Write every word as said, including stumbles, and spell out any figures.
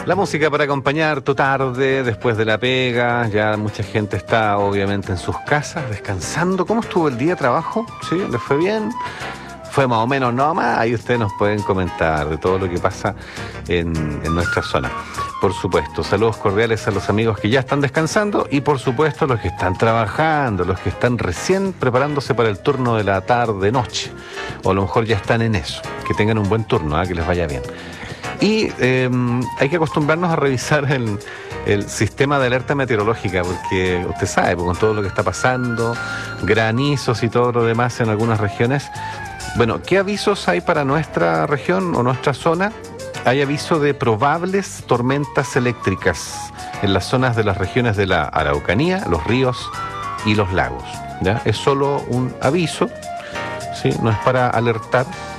La música para acompañar tu tarde después de la pega. Ya mucha gente está obviamente en sus casas descansando. ¿Cómo estuvo el día de trabajo? ¿Sí? ¿Les fue bien? ¿Fue más o menos no más? Ahí ustedes nos pueden comentar de todo lo que pasa en, en nuestra zona. Por supuesto, saludos cordiales a los amigos que ya están descansando y por supuesto los que están trabajando, los que están recién preparándose para el turno de la tarde-noche. O a lo mejor ya están en eso. Que tengan un buen turno, ¿eh? Que les vaya bien. Y eh, hay que acostumbrarnos a revisar el, el sistema de alerta meteorológica, porque usted sabe, pues, con todo lo que está pasando, granizos y todo lo demás en algunas regiones. Bueno, ¿qué avisos hay para nuestra región o nuestra zona? Hay aviso de probables tormentas eléctricas en las zonas de las regiones de la Araucanía, los ríos y los lagos, ¿ya? Es solo un aviso, ¿sí? No es para alertar.